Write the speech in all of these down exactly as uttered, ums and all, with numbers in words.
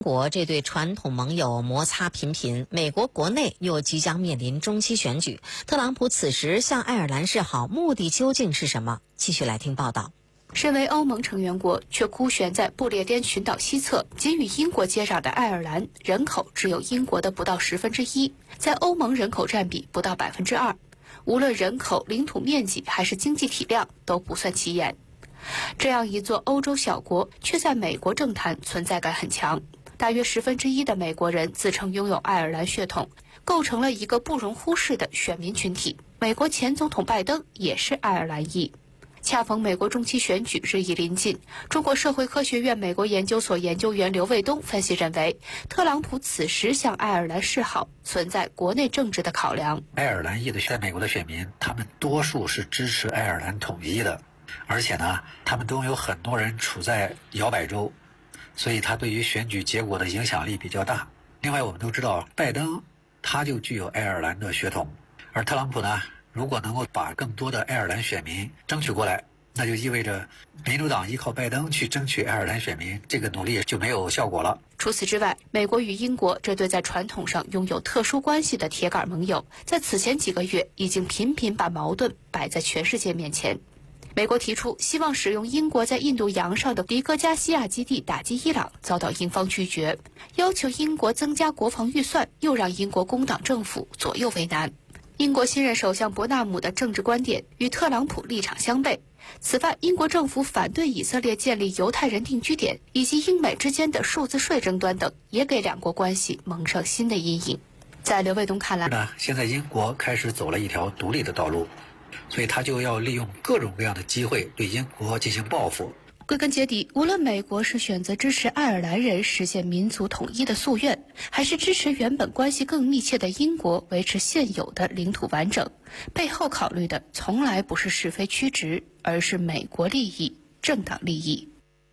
国这对传统盟友摩擦频频，美国国内又即将面临中期选举，特朗普此时向爱尔兰示好，目的究竟是什么？继续来听报道。 身为欧盟成员国，却孤悬在不列颠群岛西侧，仅与英国接壤的爱尔兰，人口只有英国的不到十分之一，在欧盟人口占比不到百分之二，无论人口、领土面积还是经济体量都不算起眼。这样一座欧洲小国，却在美国政坛存在感很强。大约十分之一的美国人自称拥有爱尔兰血统，构成了一个不容忽视的选民群体。美国前总统拜登也是爱尔兰裔。恰逢美国中期选举日益临近，中国社会科学院美国研究所研究员刘卫东分析认为，特朗普此时向爱尔兰示好，存在国内政治的考量。 爱尔兰裔的在美国的选民，他们多数是支持爱尔兰统一的，而且呢，他们都有很多人处在摇摆州，所以他对于选举结果的影响力比较大。另外我们都知道，拜登他就具有爱尔兰的血统，而特朗普呢，如果能够把更多的爱尔兰选民争取过来，那就意味着民主党依靠拜登去争取爱尔兰选民，这个努力就没有效果了。 除此之外，美国与英国这对在传统上拥有特殊关系的铁杆盟友，在此前几个月已经频频把矛盾摆在全世界面前。美国提出希望使用英国在印度洋上的迪戈加西亚基地打击伊朗，遭到英方拒绝；要求英国增加国防预算，又让英国工党政府左右为难。英国新任首相伯纳姆的政治观点与特朗普立场相悖。此外，英国政府反对以色列建立犹太人定居点，以及英美之间的数字税争端等，也给两国关系蒙上新的阴影。在刘卫东看来呢，现在英国开始走了一条独立的道路，所以他就要利用各种各样的机会对英国进行报复。 归根结底，无论美国是选择支持爱尔兰人实现民族统一的夙愿，还是支持原本关系更密切的英国维持现有的领土完整，背后考虑的从来不是是非曲直，而是美国利益、政党利益。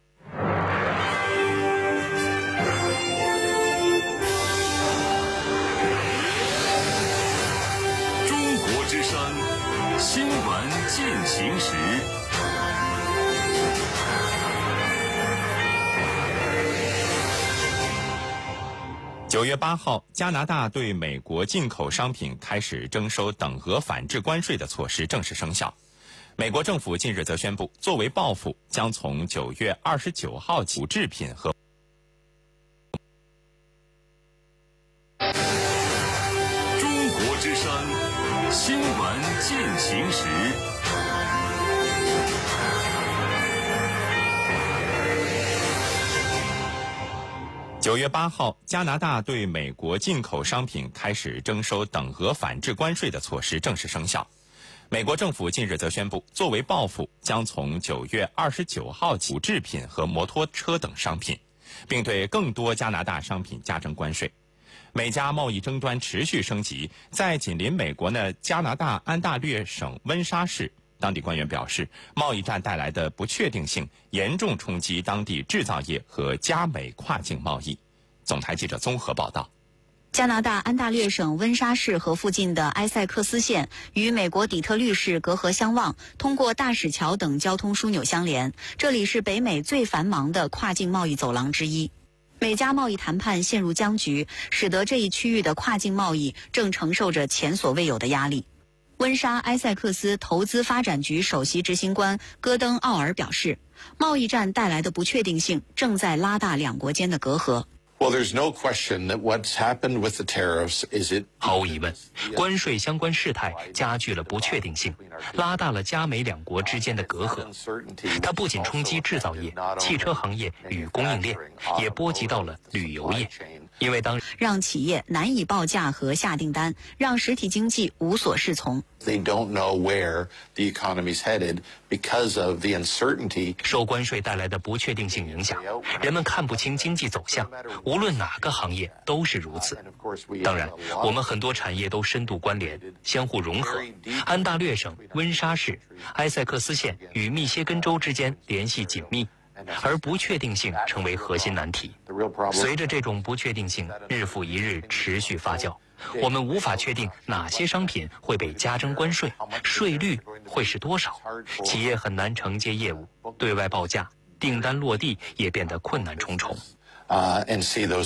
中国之声，新闻进行时。 九月八号，加拿大对美国进口商品开始征收等额反制关税的措施正式生效。美国政府近日则宣布，作为报复，将从九月二十九号起，制品和中国之声，新闻进行时。 九月八号，加拿大对美国进口商品开始征收等额反制关税的措施正式生效。美国政府近日则宣布，作为报复，将从九月二十九号起，制品和摩托车等商品，并对更多加拿大商品加征关税。美加贸易争端持续升级，在紧邻美国的加拿大安大略省温莎市，当地官员表示，贸易战带来的不确定性严重冲击当地制造业和加美跨境贸易。总台记者综合报道。 加拿大安大略省温莎市和附近的埃塞克斯县与美国底特律市隔河相望，通过大使桥等交通枢纽相连。这里是北美最繁忙的跨境贸易走廊之一。美加贸易谈判陷入僵局，使得这一区域的跨境贸易正承受着前所未有的压力。温莎埃塞克斯投资发展局首席执行官戈登·奥尔表示，贸易战带来的不确定性正在拉大两国间的隔阂。 Well, there's no question that what's happened with the tariffs is it. 毫无疑问，关税相关事态加剧了不确定性，拉大了加美两国之间的隔阂。它不仅冲击制造业、汽车行业与供应链，也波及到了旅游业。因为当让企业难以报价和下订单，让实体经济无所适从。 They don't know where the economy's headed because of the uncertainty. 受关税带来的不确定性影响，人们看不清经济走向，无论哪个行业都是如此。当然，我们很多产业都深度关联，相互融合。安大略省、温莎市、埃塞克斯县与密歇根州之间联系紧密。而不确定性成为核心难题。随着这种不确定性日复一日持续发酵，我们无法确定哪些商品会被加征关税，税率会是多少，企业很难承接业务，对外报价、订单落地也变得困难重重。 uh, and see those